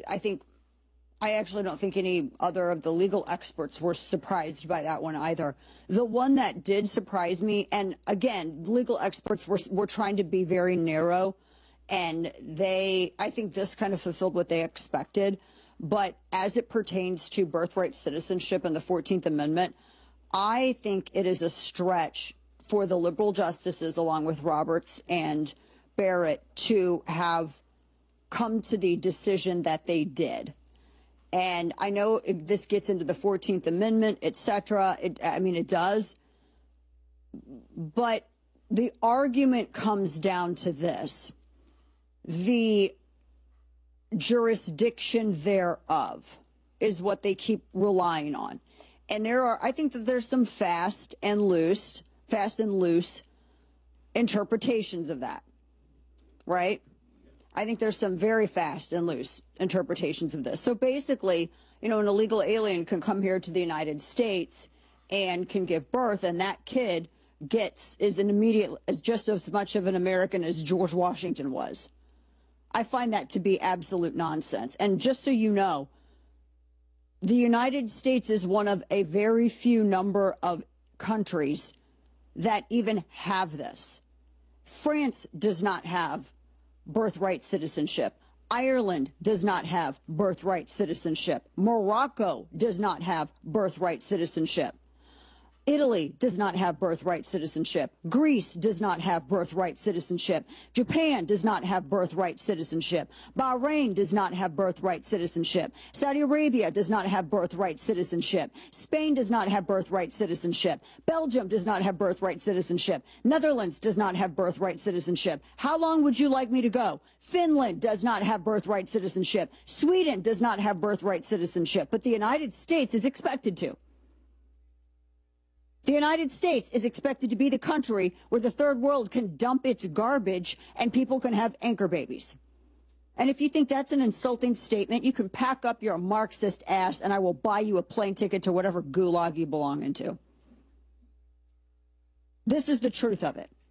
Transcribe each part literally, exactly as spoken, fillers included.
I think, I actually don't think any other of the legal experts were surprised by that one either. The one that did surprise me, and again, legal experts were, were trying to be very narrow, and they, I think this kind of fulfilled what they expected. But as it pertains to birthright citizenship and the fourteenth Amendment, I think it is a stretch for the liberal justices, along with Roberts and Barrett, to have come to the decision that they did. And I know it, this gets into the fourteenth Amendment, et cetera. It, I mean, it does. But the argument comes down to this: the jurisdiction thereof is what they keep relying on. And there are, I think that there's some fast and loose, fast and loose interpretations of that, right? I think there's some very fast and loose interpretations of this. So basically, you know, an illegal alien can come here to the United States and can give birth, and that kid gets, is an immediate, is just as much of an American as George Washington was. I find that to be absolute nonsense. And just so you know, the United States is one of a very few number of countries that even have this. France does not have birthright citizenship. Ireland does not have birthright citizenship. Morocco does not have birthright citizenship. Italy does not have birthright citizenship. Greece does not have birthright citizenship. Japan does not have birthright citizenship. Bahrain does not have birthright citizenship. Saudi Arabia does not have birthright citizenship. Spain does not have birthright citizenship. Belgium does not have birthright citizenship. Netherlands does not have birthright citizenship. How long would you like me to go? Finland does not have birthright citizenship. Sweden does not have birthright citizenship, but the United States is expected to. The United States is expected to be the country where the third world can dump its garbage and people can have anchor babies. And if you think that's an insulting statement, you can pack up your Marxist ass and I will buy you a plane ticket to whatever gulag you belong into. This is the truth of it.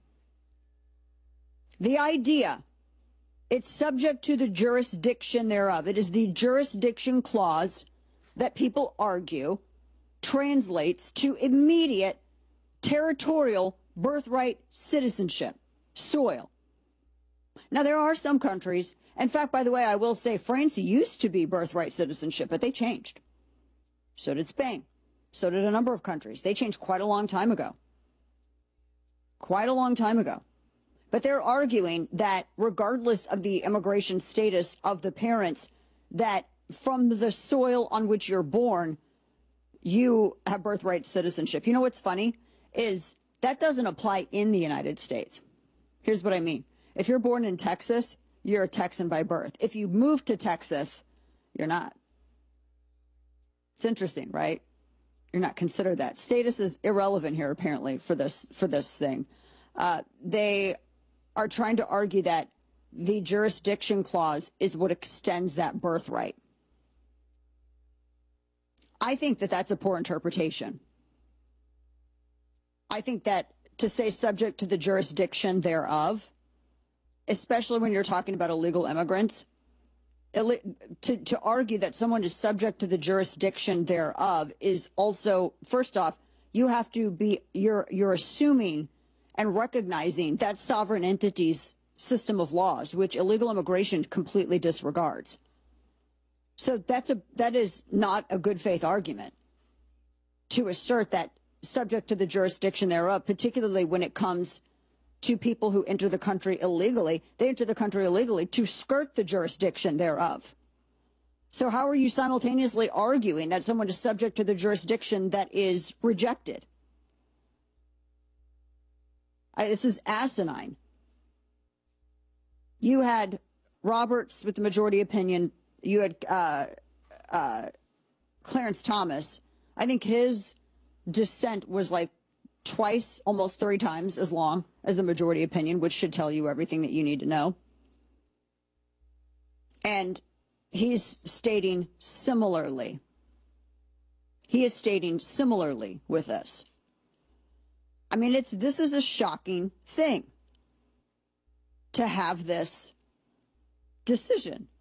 The idea, it's subject to the jurisdiction thereof. It is the jurisdiction clause that people argue translates to immediate territorial birthright citizenship, soil. Now, there are some countries, in fact, by the way, I will say France used to be birthright citizenship, but they changed. So did Spain. So did a number of countries. They changed quite a long time ago. Quite a long time ago. But they're arguing that regardless of the immigration status of the parents, that from the soil on which you're born, you have birthright citizenship. You know what's funny is that doesn't apply in the United States. Here's what I mean. If you're born in Texas, you're a Texan by birth. If you move to Texas, you're not. It's interesting, right? You're not considered that. Status is irrelevant here, apparently, for this, for this thing. Uh, they are trying to argue that the jurisdiction clause is what extends that birthright. I think that that's a poor interpretation. I think that to say subject to the jurisdiction thereof, especially when you're talking about illegal immigrants, to, to argue that someone is subject to the jurisdiction thereof is also, first off, you have to be, you're, you're assuming and recognizing that sovereign entity's system of laws, which illegal immigration completely disregards. So that's a, that is not a good faith argument to assert that subject to the jurisdiction thereof, particularly when it comes to people who enter the country illegally. They enter the country illegally to skirt the jurisdiction thereof. So how are you simultaneously arguing that someone is subject to the jurisdiction that is rejected? I, this is asinine. You had Roberts with the majority opinion. You had uh, uh, Clarence Thomas. I think his dissent was like twice, almost three times as long as the majority opinion, which should tell you everything that you need to know. And he's stating similarly. He is stating similarly with this. I mean, it's this is a shocking thing to have this decision.